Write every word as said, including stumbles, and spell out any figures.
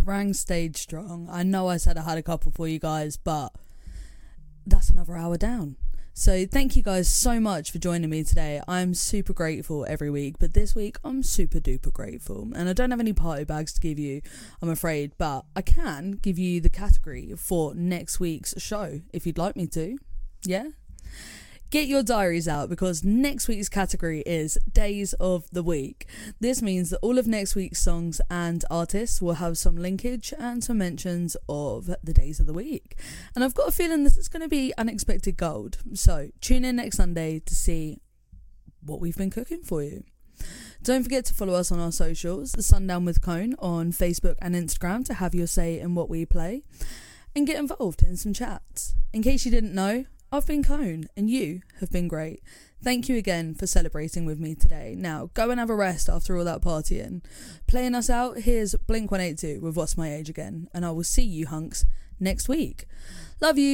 Kerrang stayed strong. I know I said I had a couple for you guys, but that's another hour down. So thank you guys so much for joining me today. I'm super grateful every week, but this week I'm super duper grateful. And I don't have any party bags to give you, I'm afraid, but I can give you the category for next week's show if you'd like me to. Yeah? Get your diaries out because next week's category is Days of the Week. This means that all of next week's songs and artists will have some linkage and some mentions of the days of the week. And I've got a feeling this is going to be unexpected gold. So tune in next Sunday to see what we've been cooking for you. Don't forget to follow us on our socials, Sundown with Cone on Facebook and Instagram to have your say in what we play and get involved in some chats. In case you didn't know, I've been Cone, and you have been great. Thank you again for celebrating with me today. Now, go and have a rest after all that partying. Playing us out, here's Blink one eighty-two with What's My Age Again, and I will see you hunks next week. Love you.